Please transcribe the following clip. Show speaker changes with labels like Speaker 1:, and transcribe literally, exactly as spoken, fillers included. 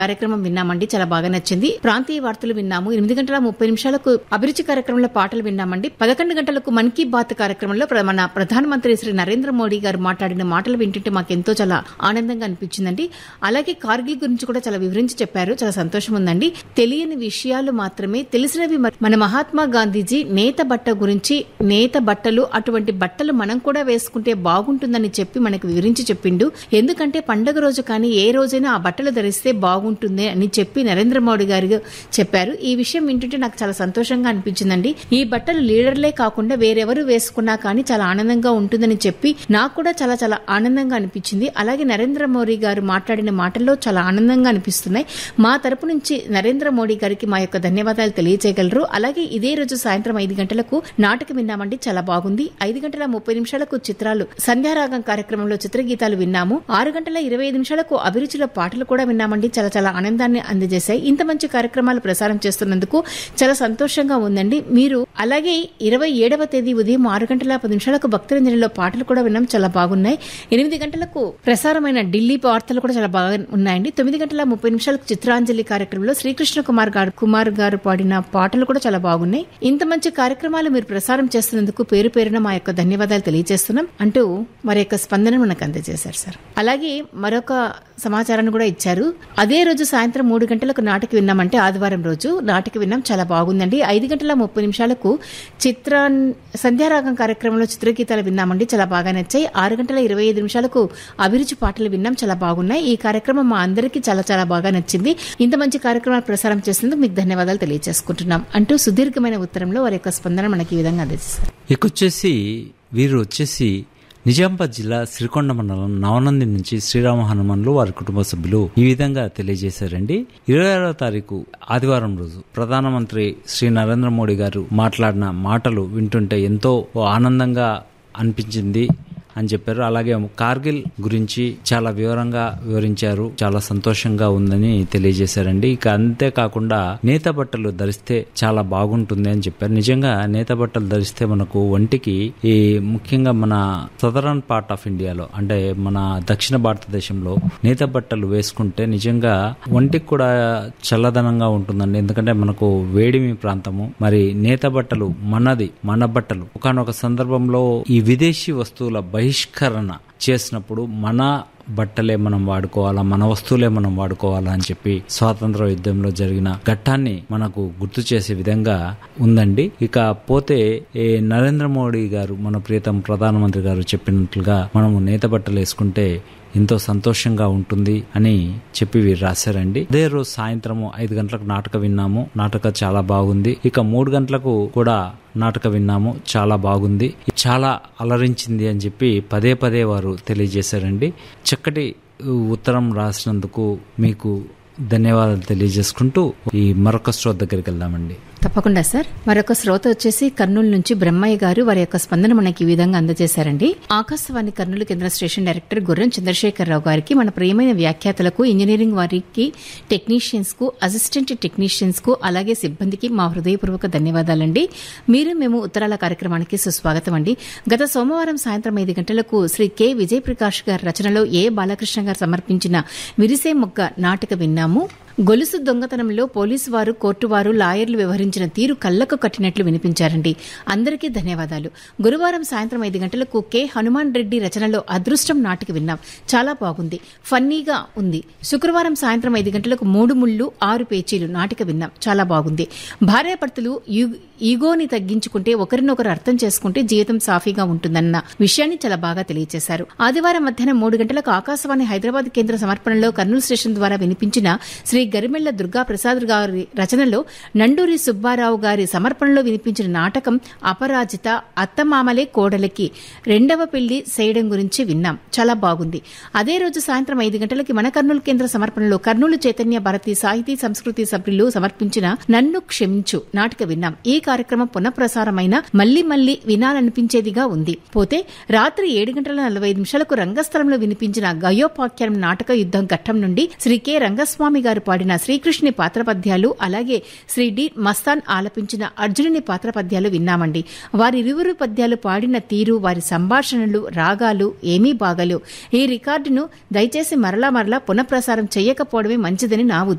Speaker 1: కార్యక్రమం విన్నామండి, చాలా బాగా నచ్చింది. ప్రాంతీయ వార్తలు విన్నాము. ఎనిమిది గంటల ముప్పై నిమిషాలకు అభిరుచి కార్యక్రమంలో పాటలు విన్నామండి. పదకొండు గంటలకు మన్ కీ బాత్ కార్యక్రమంలో మన ప్రధానమంత్రి శ్రీ నరేంద్ర మోడీ గారు మాట్లాడిన మాటలు వింటుంటే మాకెంతో చాలా ఆనందంగా అనిపించిందండి. అలాగే కార్గిల్ గురించి కూడా చాలా వివరించి చెప్పారు, చాలా సంతోషం ఉందండి. తెలియని విషయాలు మాత్రమే తెలిసినవి. మన మహాత్మా గాంధీజీ నేత బట్ట గురించి, నేత బట్టలు అటువంటి బట్టలు మనం కూడా వేసుకుంటే బాగుంటుందని చెప్పి మనకు వివరించి చెప్పిండు. ఎందుకంటే పండగ రోజు కానీ ఏ రోజైనా ఆ బట్టలు ధరిస్తే బాగుంటుంది అని చెప్పి నరేంద్ర మోడీ గారు చెప్పారు. ఈ విషయం వింటుంటే నాకు చాలా సంతోషంగా అనిపించిందండి. ఈ బట్టలు లీడర్లే కాకుండా వేరెవరు వేసుకున్నా కానీ చాలా ఆనందంగా ఉంటుందని చెప్పి నాకు కూడా చాలా చాలా ఆనందంగా అనిపించింది. అలాగే నరేంద్ర మోడీ గారు మాట్లాడిన మాటల్లో చాలా ఆనందంగా అనిపిస్తున్నాయి. మా తరపు నుంచి నరేంద్ర మోడీ గారికి మా యొక్క ధన్యవాదాలు తెలియజేయగలరు. అలాగే ఇదే రోజు సాయంత్రం ఐదు గంటలకు నాటకం విన్నామండి, చాలా బాగుంది. ఐదు గంటల ముప్పై నిమిషాలకు చిత్రాలు సంధ్యారాగం కార్యక్రమంలో చిత్రగీతాలు విన్నాము. ఆరు గంటల ఇరవై ఐదు నిమిషాలకు అభిరుచిలో పాటలు కూడా విన్నామండి, చాలా చాలా ఆనందాన్ని అందజేశాయి. ఇంత మంచి కార్యక్రమాలు ప్రసారం చేస్తున్నందుకు చాలా సంతోషంగా ఉందండి. మీరు అలాగే ఇరవై ఏడవ తేదీ ఉదయం ఆరు గంటల పది నిమిషాలకు భక్తులంజలిలో పాటలు కూడా విన్నాం, చాలా బాగున్నాయి. ఎనిమిది గంటలకు ప్రసారమైన ఢిల్లీ వార్తలు కూడా చాలా బాగా ఉన్నాయండి. తొమ్మిది గంటల ముప్పై నిమిషాలకు చిత్రాంజలి కార్యక్రమంలో శ్రీకృష్ణ కుమార్ గారు కుమార్ గారు పాడిన పాటలు కూడా చాలా బాగున్నాయి. ఇంత మంచి కార్యక్రమాలు మీరు ప్రసారం చేస్తున్నందుకు పేరు పేరున మా యొక్క ధన్యవాదాలు తెలియజేస్తున్నాం అంటూ మరి యొక్క స్పందన మనకు అందజేశారు సార్. అలాగే మరొక సమాచారాన్ని కూడా ఇచ్చారు. అదే రోజు సాయంత్రం మూడు గంటలకు నాటక విన్నామంటే ఆదివారం రోజు నాటక విన్నాం, చాలా బాగుందండి. ఐదు గంటల ముప్పై నిమిషాలకు చిత్ర సంధ్యారాగం కార్యక్రమంలో చిత్రగీతాలు విన్నామండి, చాలా బాగా నచ్చాయి. ఆరు గంటల ఇరవై ఐదు నిమిషాలకు అభిరుచి పాటలు విన్నాం, చాలా బాగున్నాయి. ఈ కార్యక్రమం మా అందరికీ చాలా చాలా బాగా నచ్చింది. ఇంత మంచి కార్యక్రమాలు ప్రసారం చేసినందుకు మీకు ధన్యవాదాలు తెలియజేసుకుంటున్నాం అంటూ సుదీర్ఘమైన ఉత్తరంలో వారి యొక్క స్పందన మనకి ఈ విధంగా అందజేస్తారు.
Speaker 2: ఇకొచ్చేసి వీరు వచ్చేసి నిజామాబాద్ జిల్లా శ్రీకొండ మండలం నవనంది నుంచి శ్రీరామ హనుమన్లు వారి కుటుంబ సభ్యులు ఈ విధంగా తెలియజేశారండి. ఇరవై ఆరవ తారీఖు ఆదివారం రోజు ప్రధానమంత్రి శ్రీ నరేంద్ర మోడీ గారు మాట్లాడిన మాటలు వింటుంటే ఎంతో ఆనందంగా అనిపించింది అని చెప్పారు. అలాగే కార్గిల్ గురించి చాలా వివరంగా వివరించారు, చాలా సంతోషంగా ఉందని తెలియజేశారండి. ఇక అంతేకాకుండా నేత బట్టలు ధరిస్తే చాలా బాగుంటుంది అని చెప్పారు. నిజంగా నేత బట్టలు ధరిస్తే మనకు ఒంటికి ఈ ముఖ్యంగా మన సదరన్ పార్ట్ ఆఫ్ ఇండియాలో అంటే మన దక్షిణ భారతదేశంలో నేత బట్టలు వేసుకుంటే నిజంగా ఒంటికి కూడా చల్లదనంగా ఉంటుందండి. ఎందుకంటే మనకు వేడిమి ప్రాంతము, మరి నేత బట్టలు మనది మన బట్టలు. ఒకనొక సందర్భంలో ఈ విదేశీ వస్తువుల బహిష్కరణ చేసినప్పుడు మన బట్టలే మనం వాడుకోవాలా, మన వస్తువులే మనం వాడుకోవాలా అని చెప్పి స్వాతంత్ర యుద్ధంలో జరిగిన ఘట్టాన్ని మనకు గుర్తు చేసే విధంగా ఉందండి. ఇక పోతే ఏ నరేంద్ర మోడీ గారు మన ప్రియతమ ప్రధానమంత్రి గారు చెప్పినట్లుగా మనము నేత బట్టలు వేసుకుంటే ఎంతో సంతోషంగా ఉంటుంది అని చెప్పి వీరు రాశారండి. అదే రోజు సాయంత్రము ఐదు గంటలకు నాటక విన్నాము, నాటక చాలా బాగుంది. ఇక మూడు గంటలకు కూడా నాటక విన్నాము, చాలా బాగుంది, చాలా అలరించింది అని చెప్పి పదే పదే వారు తెలియజేశారండి. చక్కటి ఉత్తరం రాసినందుకు మీకు ధన్యవాదాలు తెలియజేసుకుంటూ ఈ మరొక శ్రోత దగ్గరికి వెళ్దామండి.
Speaker 1: తప్పకుండా సార్. మరొక శ్రోత వచ్చేసి కర్నూలు నుంచి బ్రహ్మయ్య గారు వారి యొక్క స్పందన మనకి ఈ విధంగా అందజేశారండి. ఆకాశవాణి కర్నూలు కేంద్ర స్టేషన్ డైరెక్టర్ గుర్రం చంద్రశేఖరరావు గారికి, మన ప్రియమైన వ్యాఖ్యాతలకు, ఇంజనీరింగ్ వారికి, టెక్నీషియన్స్ కు, అసిస్టెంట్ టెక్నీషియన్స్ కు, అలాగే సిబ్బందికి మా హృదయపూర్వక ధన్యవాదాలండి. మీరు మేము ఉత్తరాల కార్యక్రమానికి సుస్వాగతం అండి. గత సోమవారం సాయంత్రం ఐదు గంటలకు శ్రీ కె విజయప్రకాష్ గారి రచనలో ఏ బాలకృష్ణ గారు సమర్పించిన విరిసే మొగ్గ నాటక విన్నాము. గొలుసు దొంగతనంలో పోలీసు వారు, కోర్టు వారు, లాయర్లు వ్యవహరించిన తీరు కళ్లకు కట్టినట్లు వినిపించారండి. అందరికీ ధన్యవాదాలు. గురువారం సాయంత్రం ఐదు గంటలకు కె హనుమాన్ రెడ్డి రచనలో అదృష్టం నాటిక విన్నాం, చాలా బాగుంది, ఫన్నీగా ఉంది. శుక్రవారం సాయంత్రం ఐదు గంటలకు మూడు ముళ్ళు ఆరు పేచీలు నాటిక విన్నాం, చాలా బాగుంది. భార్యాభర్తలు ఈగోని తగ్గించుకుంటే, ఒకరినొకరు అర్థం చేసుకుంటే జీవితం సాఫీగా ఉంటుందన్న విషయాన్ని చాలా బాగా తెలియజేశారు. ఆదివారం మధ్యాహ్నం మూడు గంటలకు ఆకాశవాణి హైదరాబాద్ కేంద్ర సమర్పణలో కర్నూలు స్టేషన్ ద్వారా వినిపించిన శ్రీ గరిమెళ్ల దుర్గా ప్రసాద్ గారి రచనలో నండూరి సుబ్బారావు గారి సమర్పణలో వినిపించిన నాటకం అపరాజిత, అత్తమామలే కోడలికి రెండవ పెళ్లి చేయడం గురించి విన్నాం, చాలా బాగుంది. అదే రోజు సాయంత్రం ఐదు గంటలకి మన కర్నూలు కేంద్ర సమర్పణలో కర్నూలు చైతన్య భారతి సాహితీ సంస్కృతి సభ్యులు సమర్పించిన నన్ను క్షమించు నాటక విన్నాం. ఈ కార్యక్రమం పునఃప్రసారమైన మళ్లీ మళ్లీ వినాలనిపించేదిగా ఉంది. పోతే రాత్రి ఏడు గంటల నలభై ఐదు నిమిషాలకు రంగస్థలంలో వినిపించిన గయోపాఖ్యానం నాటక యుద్ధం ఘట్టం నుండి శ్రీ కె రంగస్వామి గారు పాడిన శ్రీకృష్ణుని పాత్ర పద్యాలు, అలాగే శ్రీ డి మస్తాన్ ఆలపించిన అర్జునుని పాత్ర పద్యాలు విన్నామండి. వారిరువురు పద్యాలు పాడిన తీరు, వారి సంభాషణలు, రాగాలు ఏమీ బాగలేవు. ఈ రికార్డును దయచేసి మరలా మరలా పునఃప్రసారం చేయకపోవడమే మంచిదని నా